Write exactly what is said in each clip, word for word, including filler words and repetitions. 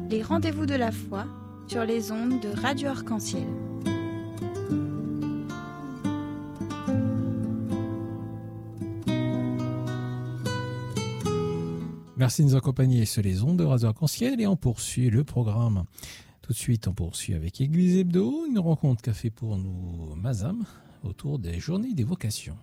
Les rendez-vous de la foi sur les ondes de Radio Arc-en-Ciel. Merci de nous accompagner sur les ondes de Radio Arc-en-Ciel et on poursuit le programme. Tout de suite, on poursuit avec Église Hebdo, une rencontre qu'a fait pour nous Mazam autour des journées des vocations.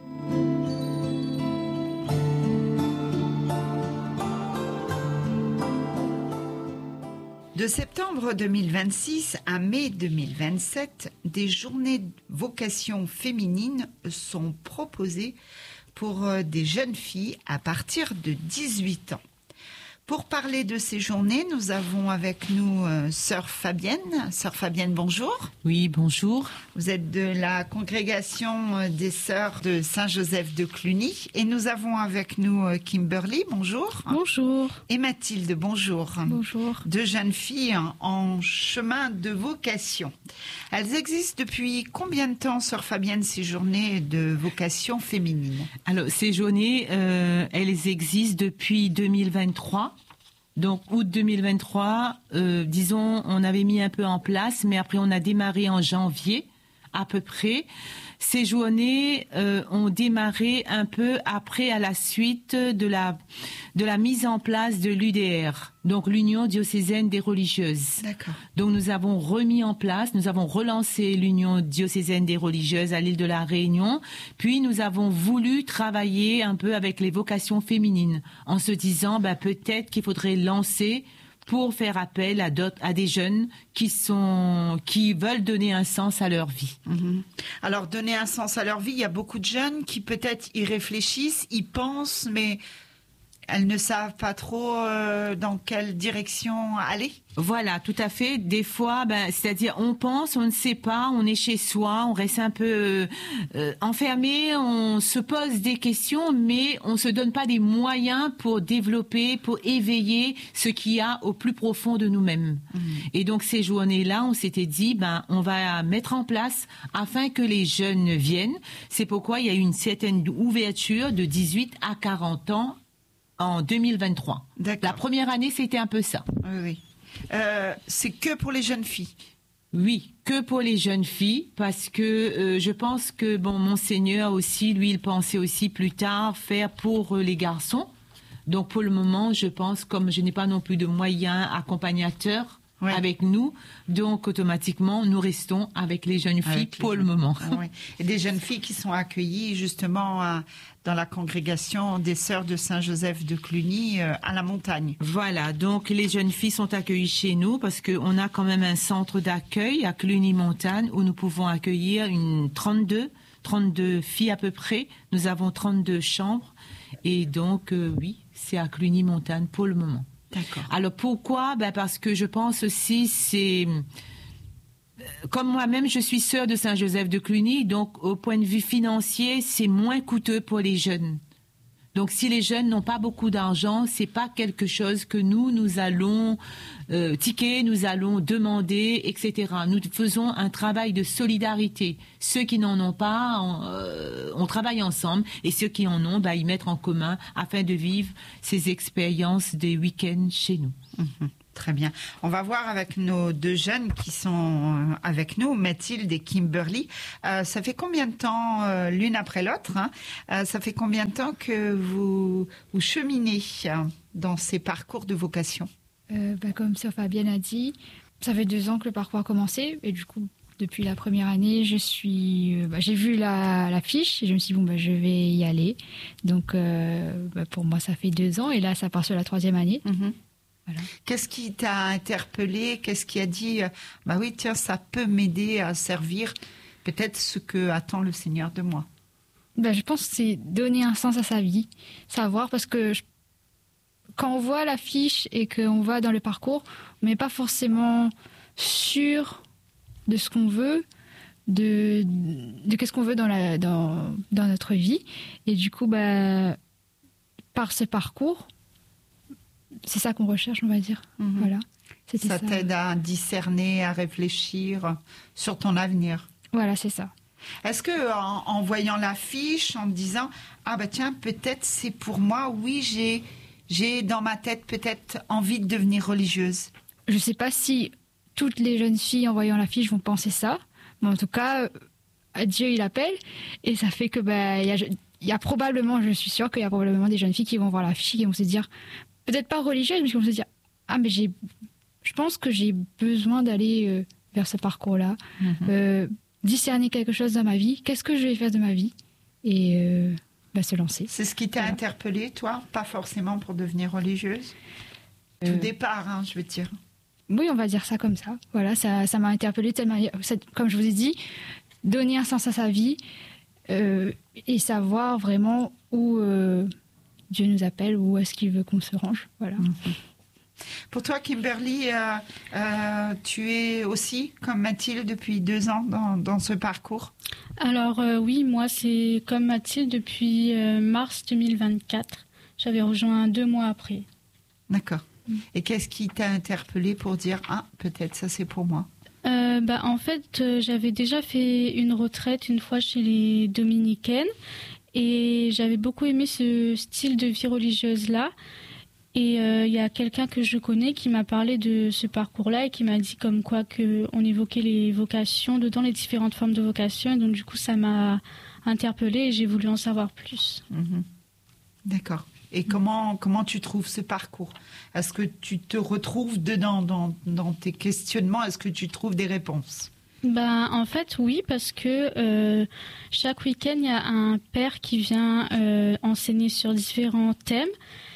De septembre deux mille vingt-six à mai deux mille vingt-sept, des journées de vocation féminines sont proposées pour des jeunes filles à partir de dix-huit ans. Pour parler de ces journées, nous avons avec nous euh, Sœur Fabienne. Sœur Fabienne, bonjour. Oui, bonjour. Vous êtes de la congrégation des Sœurs de Saint-Joseph de Cluny. Et nous avons avec nous euh, Kimberly, bonjour. Bonjour. Et Mathilde, bonjour. Bonjour. Deux jeunes filles en chemin de vocation. Elles existent depuis combien de temps, Sœur Fabienne, ces journées de vocation féminine? Alors, ces journées, euh, elles existent depuis deux mille vingt-trois. Donc, août deux mille vingt-trois, euh, disons, on avait mis un peu en place, mais après on a démarré en janvier, à peu près. Ces journées euh, ont démarré un peu après, à la suite de la de la mise en place de l'U D R, donc l'Union diocésaine des religieuses. D'accord. Donc nous avons remis en place, nous avons relancé l'Union diocésaine des religieuses à l'île de la Réunion, puis nous avons voulu travailler un peu avec les vocations féminines, en se disant ben, peut-être qu'il faudrait lancer pour faire appel à d'autres, à des jeunes qui sont, qui veulent donner un sens à leur vie. Mmh. Alors, donner un sens à leur vie, il y a beaucoup de jeunes qui peut-être y réfléchissent, y pensent, mais elles ne savent pas trop euh, dans quelle direction aller. Voilà, tout à fait. Des fois, ben, c'est-à-dire, on pense, on ne sait pas, on est chez soi, on reste un peu euh, enfermé, on se pose des questions, mais on se donne pas des moyens pour développer, pour éveiller ce qu'il y a au plus profond de nous-mêmes. Mmh. Et donc, ces journées-là, on s'était dit, ben, on va mettre en place afin que les jeunes viennent. C'est pourquoi il y a eu une certaine ouverture de dix-huit à quarante ans en deux mille vingt-trois. D'accord. La première année, c'était un peu ça. Oui, oui. Euh, c'est que pour les jeunes filles. Oui, que pour les jeunes filles, parce que euh, je pense que bon, Monseigneur aussi, lui, il pensait aussi plus tard faire pour euh, les garçons. Donc pour le moment, je pense, comme je n'ai pas non plus de moyens accompagnateurs ouais. avec nous, donc automatiquement, nous restons avec les jeunes filles avec pour le jeunes. moment. Oui. Et des jeunes filles qui sont accueillies justement à, dans la congrégation des Sœurs de Saint-Joseph de Cluny euh, à la montagne. Voilà, donc les jeunes filles sont accueillies chez nous parce qu'on a quand même un centre d'accueil à Cluny-Montagne où nous pouvons accueillir une trente-deux, trente-deux filles à peu près. Nous avons trente-deux chambres et donc euh, oui, c'est à Cluny-Montagne pour le moment. D'accord. Alors pourquoi? Ben parce que je pense aussi c'est comme moi-même je suis sœur de Saint-Joseph de Cluny, donc au point de vue financier c'est moins coûteux pour les jeunes. Donc si les jeunes n'ont pas beaucoup d'argent, c'est pas quelque chose que nous nous allons euh, tiquer, nous allons demander, et cetera. Nous faisons un travail de solidarité. Ceux qui n'en ont pas, on, euh, on travaille ensemble, et ceux qui en ont, bah, ils mettent en commun afin de vivre ces expériences des week-ends chez nous. Mmh. Très bien. On va voir avec nos deux jeunes qui sont avec nous, Mathilde et Kimberly. Euh, ça fait combien de temps, euh, l'une après l'autre, hein, euh, ça fait combien de temps que vous, vous cheminez euh, dans ces parcours de vocation? euh, bah, Comme Sœur Fabienne a dit, ça fait deux ans que le parcours a commencé. Et du coup, depuis la première année, je suis, bah, j'ai vu la, la fiche et je me suis dit, bon, bah, je vais y aller. Donc, euh, bah, pour moi, ça fait deux ans. Et là, ça part sur la troisième année. Mmh. Voilà. Qu'est-ce qui t'a interpellé? Qu'est-ce qui a dit, bah oui, tiens, ça peut m'aider à servir peut-être ce que attend le Seigneur de moi? Ben, je pense que c'est donner un sens à sa vie, savoir, parce que je, quand on voit l'affiche et qu'on va dans le parcours, on n'est pas forcément sûr de ce qu'on veut, de, de qu'est-ce qu'on veut dans, la, dans, dans notre vie. Et du coup, ben, par ce parcours, c'est ça qu'on recherche, on va dire. Mmh. Voilà. C'était ça, ça t'aide à discerner, à réfléchir sur ton avenir. Voilà, c'est ça. Est-ce que en, en voyant l'affiche, en me disant ah bah tiens, peut-être c'est pour moi, oui, j'ai j'ai dans ma tête peut-être envie de devenir religieuse. je ne sais pas si toutes les jeunes filles en voyant la fiche vont penser ça, mais en tout cas, Dieu il appelle, et ça fait que bah, il y a, il y a probablement, je suis sûre qu'il y a probablement des jeunes filles qui vont voir la fiche et qui vont se dire, peut-être pas religieuses, mais qui vont se dire, ah mais j'ai, je pense que j'ai besoin d'aller euh, vers ce parcours-là, mm-hmm. euh, discerner quelque chose dans ma vie, qu'est-ce que je vais faire de ma vie, et euh, bah, se lancer. C'est ce qui t'a voilà. interpellée, toi, pas forcément pour devenir religieuse, euh... tout départ, hein, je veux dire. Oui, on va dire ça comme ça. Voilà, ça, ça m'a interpellée tellement, comme je vous ai dit, donner un sens à sa vie euh, et savoir vraiment où euh, Dieu nous appelle, où est-ce qu'il veut qu'on se range. Voilà. Mm-hmm. Pour toi, Kimberly, euh, euh, tu es aussi comme Mathilde depuis deux ans dans, dans ce parcours? Alors euh, oui, moi c'est comme Mathilde depuis euh, mars deux mille vingt-quatre. J'avais rejoint deux mois après. D'accord. Et qu'est-ce qui t'a interpellée pour dire « Ah, peut-être ça c'est pour moi » euh, bah, En fait, euh, j'avais déjà fait une retraite une fois chez les Dominicaines et j'avais beaucoup aimé ce style de vie religieuse-là. Et il euh, y a quelqu'un que je connais qui m'a parlé de ce parcours-là et qui m'a dit comme quoi qu'on évoquait les vocations, dedans les différentes formes de vocations. Et donc du coup, ça m'a interpellée et j'ai voulu en savoir plus. Mmh. D'accord. Et comment, comment tu trouves ce parcours? Est-ce que tu te retrouves dedans, dans, dans tes questionnements? Est-ce que tu trouves des réponses? Ben, en fait, oui, parce que euh, chaque week-end, il y a un père qui vient euh, enseigner sur différents thèmes.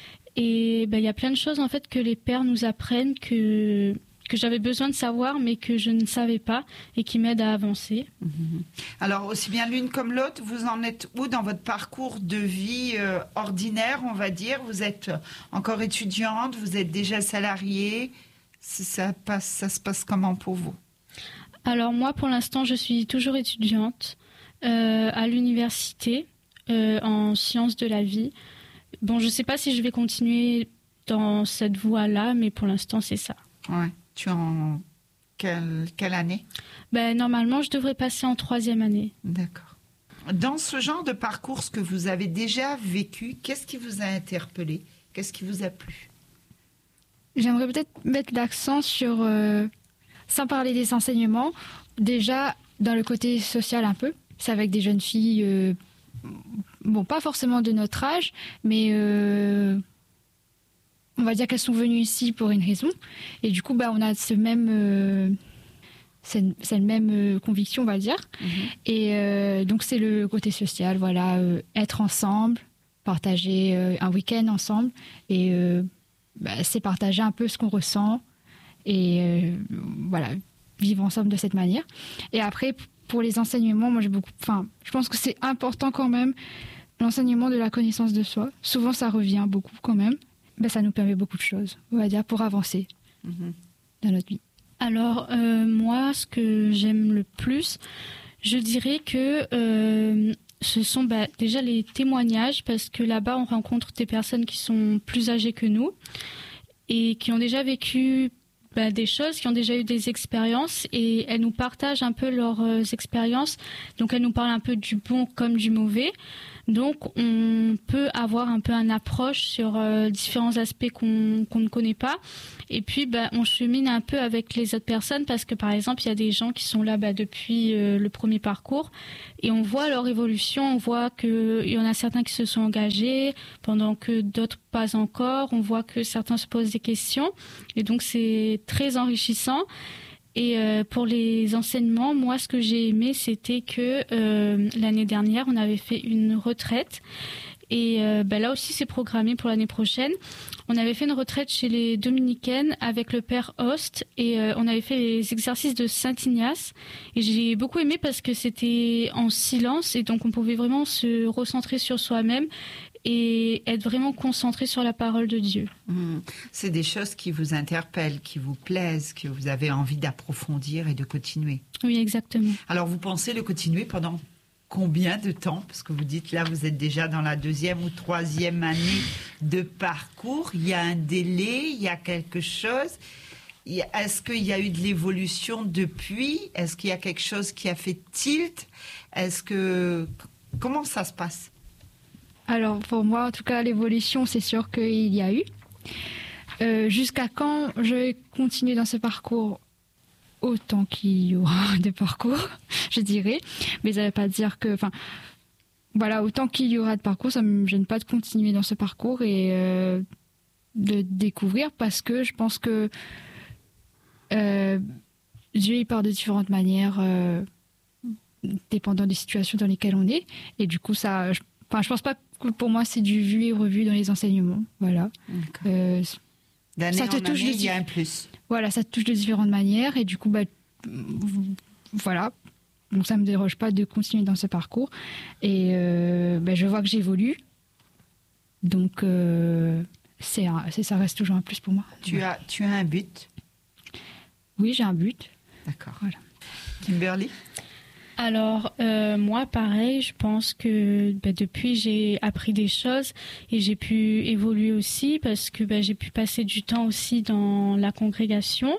Et ben, il y a plein de choses en fait, que les pères nous apprennent, que, que j'avais besoin de savoir, mais que je ne savais pas, et qui m'aident à avancer. Mmh. Alors, aussi bien l'une comme l'autre, vous en êtes où dans votre parcours de vie euh, ordinaire, on va dire? Vous êtes encore étudiante, vous êtes déjà salariée. Ça, passe, ça se passe comment pour vous? Alors moi, pour l'instant, je suis toujours étudiante euh, à l'université euh, en sciences de la vie. Bon, je ne sais pas si je vais continuer dans cette voie-là, mais pour l'instant, c'est ça. Ouais. Tu es en quelle, quelle année? Ben, normalement, je devrais passer en troisième année. D'accord. Dans ce genre de parcours, ce que vous avez déjà vécu, qu'est-ce qui vous a interpellé? Qu'est-ce qui vous a plu? J'aimerais peut-être mettre l'accent sur, euh, sans parler des enseignements, déjà dans le côté social un peu. C'est avec des jeunes filles... Euh, Bon, pas forcément de notre âge, mais euh, on va dire qu'elles sont venues ici pour une raison. Et du coup, bah, on a ce même, euh, cette, cette même euh, conviction, on va dire. Mmh. Et euh, donc, c'est le côté social, voilà, euh, être ensemble, partager euh, un week-end ensemble. Et euh, bah, c'est partager un peu ce qu'on ressent. Et euh, voilà, vivre ensemble de cette manière. Et après, pour les enseignements, moi, j'ai beaucoup... Enfin, je pense que c'est important quand même, l'enseignement de la connaissance de soi. Souvent, ça revient beaucoup quand même. Ben, ça nous permet beaucoup de choses, on va dire, pour avancer mmh. dans notre vie. Alors, euh, moi, ce que j'aime le plus, je dirais que euh, ce sont bah, déjà les témoignages, parce que là-bas, on rencontre des personnes qui sont plus âgées que nous et qui ont déjà vécu... Bah, des choses, qui ont déjà eu des expériences et elles nous partagent un peu leurs euh, expériences. Donc elles nous parlent un peu du bon comme du mauvais. Donc on peut avoir un peu une approche sur euh, différents aspects qu'on, qu'on ne connaît pas. Et puis bah, on chemine un peu avec les autres personnes parce que par exemple il y a des gens qui sont là bah, depuis euh, le premier parcours et on voit leur évolution. On voit qu'il y en a certains qui se sont engagés pendant que d'autres pas encore. On voit que certains se posent des questions et donc c'est très enrichissant. Et euh, pour les enseignements, moi, ce que j'ai aimé, c'était que euh, l'année dernière, on avait fait une retraite. Et euh, ben là aussi, c'est programmé pour l'année prochaine. On avait fait une retraite chez les Dominicaines avec le père Host. Et euh, on avait fait les exercices de Saint-Ignace. Et j'ai beaucoup aimé parce que c'était en silence. Et donc, on pouvait vraiment se recentrer sur soi-même et être vraiment concentré sur la parole de Dieu. Mmh. C'est des choses qui vous interpellent, qui vous plaisent, que vous avez envie d'approfondir et de continuer. Oui, exactement. Alors, vous pensez le continuer pendant combien de temps? Parce que vous dites là, vous êtes déjà dans la deuxième ou troisième année de parcours. Il y a un délai, il y a quelque chose. Est-ce qu'il y a eu de l'évolution depuis? Est-ce qu'il y a quelque chose qui a fait tilt? Est-ce que... Comment ça se passe? Alors, pour moi, en tout cas, l'évolution, c'est sûr qu'il y a eu. Euh, jusqu'à quand je vais continuer dans ce parcours? Autant qu'il y aura des parcours, je dirais. Mais ça ne veut pas dire que... Enfin, voilà, autant qu'il y aura de parcours, ça ne me gêne pas de continuer dans ce parcours et euh, de découvrir, parce que je pense que euh, Dieu, il part de différentes manières, euh, dépendant des situations dans lesquelles on est. Et du coup, ça... Je, enfin, je pense pas que pour moi, c'est du vu et revu dans les enseignements. Voilà. Euh, D'année ça te en touche année, de il y a diff- un plus. Voilà, ça te touche de différentes manières. Et du coup, bah, voilà. Donc, ça ne me dérange pas de continuer dans ce parcours. Et euh, bah, je vois que j'évolue. Donc, euh, c'est un- c'est, ça reste toujours un plus pour moi. Tu as, tu as un but. Oui, j'ai un but. D'accord. Voilà. Kimberly? Alors, euh, moi, pareil, je pense que bah, depuis, j'ai appris des choses et j'ai pu évoluer aussi parce que bah, j'ai pu passer du temps aussi dans la congrégation.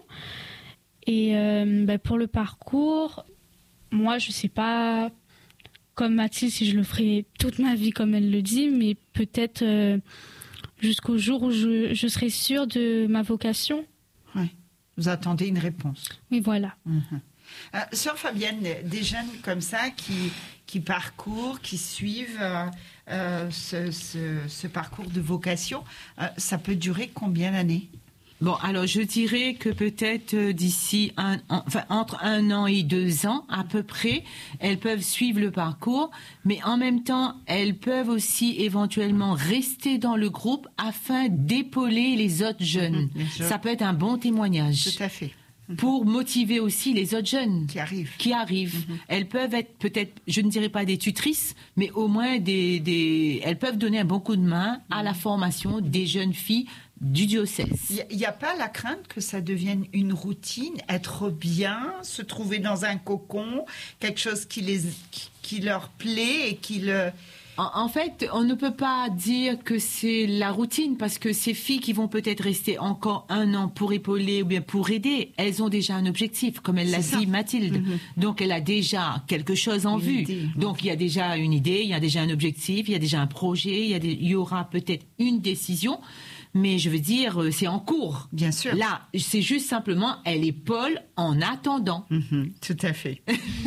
Et euh, bah, pour le parcours, moi, je ne sais pas, comme Mathilde, si je le ferai toute ma vie comme elle le dit, mais peut-être euh, jusqu'au jour où je, je serai sûre de ma vocation. Oui. Vous attendez une réponse. Oui, voilà. Mmh. Euh, Sœur Fabienne, des jeunes comme ça qui, qui parcourent, qui suivent euh, euh, ce, ce, ce parcours de vocation, euh, ça peut durer combien d'années? Bon, alors je dirais que peut-être euh, d'ici un, en- enfin entre un an et deux ans à peu près, elles peuvent suivre le parcours, mais en même temps, elles peuvent aussi éventuellement rester dans le groupe afin d'épauler les autres jeunes. bien sûr. Ça peut être un bon témoignage. Tout à fait. Pour motiver aussi les autres jeunes Qui arrivent. qui arrivent. Elles peuvent être peut-être, je ne dirais pas des tutrices, mais au moins des, des, elles peuvent donner un bon coup de main à la formation des jeunes filles du diocèse. Il n'y a, a pas la crainte que ça devienne une routine, être bien, se trouver dans un cocon, quelque chose qui, les, qui, qui leur plaît et qui le... En, en fait, on ne peut pas dire que c'est la routine parce que ces filles qui vont peut-être rester encore un an pour épauler ou bien pour aider, elles ont déjà un objectif, comme elle l'a C'est ça. dit Mathilde. Donc elle a déjà quelque chose en Une vue. idée. Donc il y a déjà une idée, il y a déjà un objectif, il y a déjà un projet, il y, a des- il y aura peut-être une décision. Mais je veux dire, euh, c'est en cours. Bien sûr. Là, c'est juste simplement, elle épaule en attendant. Mhm, tout à fait.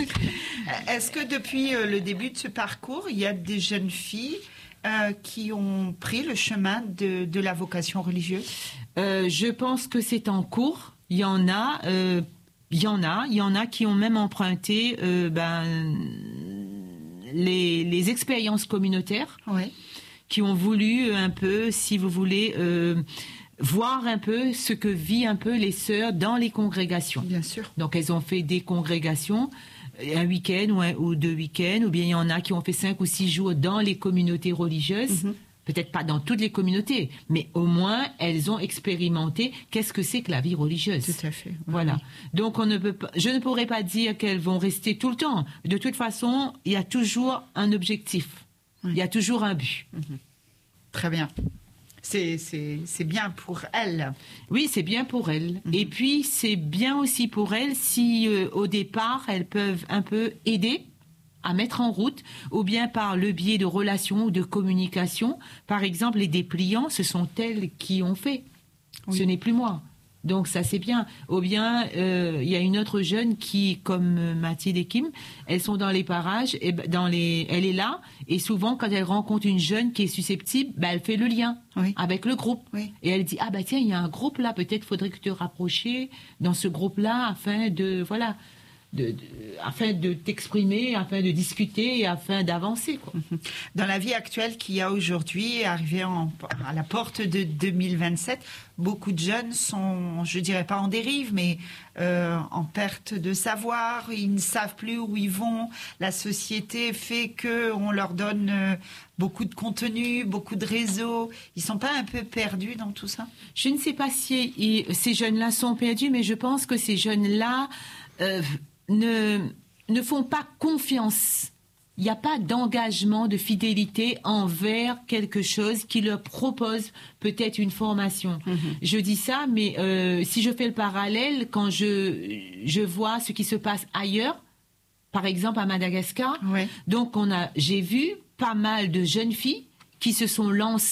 Est-ce que depuis euh, le début de ce parcours, il y a des jeunes filles euh, qui ont pris le chemin de, de la vocation religieuse? Euh, je pense que c'est en cours. Il y en a, euh, il y en a, il y en a qui ont même emprunté euh, ben, les, les expériences communautaires, Oui. qui ont voulu un peu, si vous voulez, euh, voir un peu ce que vivent un peu les sœurs dans les congrégations. Bien sûr. Donc elles ont fait des congrégations, un week-end ou, un, ou deux week-ends, ou bien il y en a qui ont fait cinq ou six jours dans les communautés religieuses. Mhm. Peut-être pas dans toutes les communautés, mais au moins elles ont expérimenté qu'est-ce que c'est que la vie religieuse. Tout à fait. Oui, Voilà. oui. Donc on ne peut pas, je ne pourrais pas dire qu'elles vont rester tout le temps. De toute façon, il y a toujours un objectif. Il y a toujours un but. Très bien. C'est, c'est, c'est bien pour elle. Oui, c'est bien pour elles. Et puis, c'est bien aussi pour elles si, euh, au départ, elles peuvent un peu aider à mettre en route, ou bien par le biais de relations ou de communication. Par exemple, les dépliants, ce sont elles qui ont fait. Oui. Ce n'est plus moi. Donc ça, c'est bien. Ou bien, euh, il y a une autre jeune qui, comme euh, Mathilde et Kim, elles sont dans les parages, et ben, dans les, elle est là, et souvent, quand elle rencontre une jeune qui est susceptible, ben, elle fait le lien Oui. avec le groupe. Oui. Et elle dit, ah bah tiens, il y a un groupe là, peut-être faudrait que tu te rapproches dans ce groupe-là afin de, voilà, de, de- afin de t'exprimer, afin de discuter et afin d'avancer, quoi. Dans la vie actuelle qu'il y a aujourd'hui, arrivé en- à la porte de deux mille vingt-sept, beaucoup de jeunes sont, je dirais pas en dérive, mais euh, en perte de savoir. Ils ne savent plus où ils vont. La société fait que on leur donne euh, beaucoup de contenu, beaucoup de réseaux. Ils sont pas un peu perdus dans tout ça? Je ne sais pas si ils- ces jeunes-là sont perdus, mais je pense que ces jeunes-là euh, ne, ne font pas confiance. Il n'y a pas d'engagement, de fidélité envers quelque chose qui leur propose peut-être une formation. Je dis ça, mais euh, si je fais le parallèle, quand je, je vois ce qui se passe ailleurs, par exemple à Madagascar, Ouais. donc on a, j'ai vu pas mal de jeunes filles qui se sont lancées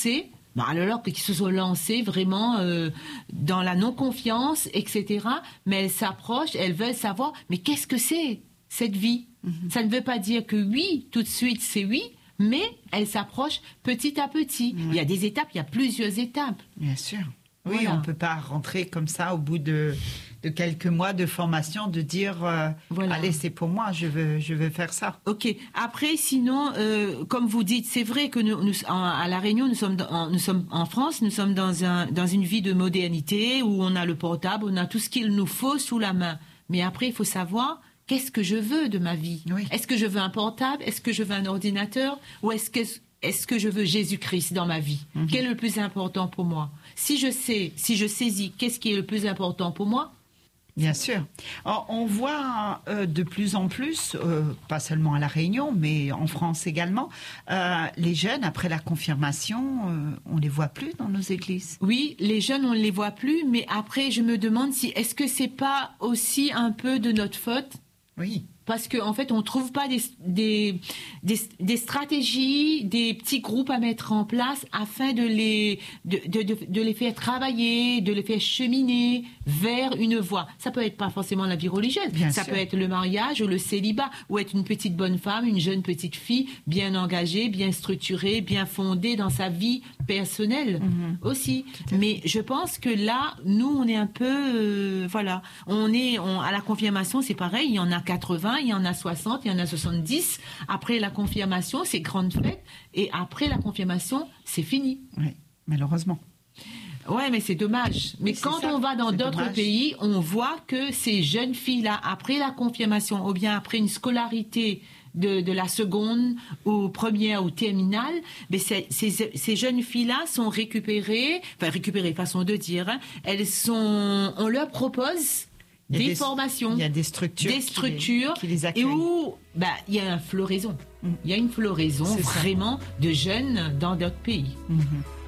Bon, alors qu'ils se sont lancés vraiment euh, dans la non-confiance, et cetera. Mais elles s'approchent, elles veulent savoir, mais qu'est-ce que c'est, cette vie? Mm-hmm. Ça ne veut pas dire que oui, tout de suite, c'est oui, mais elles s'approchent petit à petit. Mm-hmm. Il y a des étapes, il y a plusieurs étapes. Bien sûr. Oui, voilà. On ne peut pas rentrer comme ça au bout de, de quelques mois de formation, de dire euh, voilà. Allez, c'est pour moi, je veux, je veux faire ça. Ok. Après, sinon, euh, comme vous dites, c'est vrai que nous, nous en, à La Réunion, nous sommes, dans, nous sommes en France, nous sommes dans, un, dans une vie de modernité où on a le portable, on a tout ce qu'il nous faut sous la main. Mais après, il faut savoir qu'est-ce que je veux de ma vie. Oui. Est-ce que je veux un portable? Est-ce que je veux un ordinateur? Ou est-ce que Est-ce que je veux Jésus-Christ dans ma vie? Mm-hmm. Quel est le plus important pour moi? Si je sais, si je saisis, qu'est-ce qui est le plus important pour moi? Bien sûr. Alors, on voit euh, de plus en plus, euh, pas seulement à La Réunion, mais en France également, euh, les jeunes, après la confirmation, euh, on ne les voit plus dans nos églises. Oui, les jeunes, on ne les voit plus, mais après, je me demande si, est-ce que c'est pas aussi un peu de notre faute? Oui. Parce qu'en en fait, on ne trouve pas des, des, des, des stratégies, des petits groupes à mettre en place afin de les, de, de, de, de les faire travailler, de les faire cheminer vers une voie. Ça peut être pas forcément la vie religieuse. Bien ça sûr. Peut être le mariage ou le célibat, ou être une petite bonne femme, une jeune petite fille, bien engagée, bien structurée, bien fondée dans sa vie personnelle mm-hmm. aussi. Mais je pense que là, nous, on est un peu... Euh, voilà. On est, on, à la confirmation, c'est pareil. Il y en a quatre-vingts. Il y en a soixante, il y en a soixante-dix. Après la confirmation, c'est grande fête. Et après la confirmation, c'est fini. Oui, malheureusement. Ouais, mais c'est dommage. Mais oui, quand ça. on va dans c'est d'autres dommage. pays, on voit que ces jeunes filles-là, après la confirmation, ou bien après une scolarité de, de la seconde ou première ou terminale, mais c'est, ces, ces jeunes filles-là sont récupérées, enfin récupérées, façon de dire, hein, elles sont, on leur propose des, des formations, il y a des structures, des structures qui les, qui les accueillent. Et où bah il y a une floraison, mm. il y a une floraison C'est vraiment ça. De jeunes dans d'autres pays. Mm-hmm.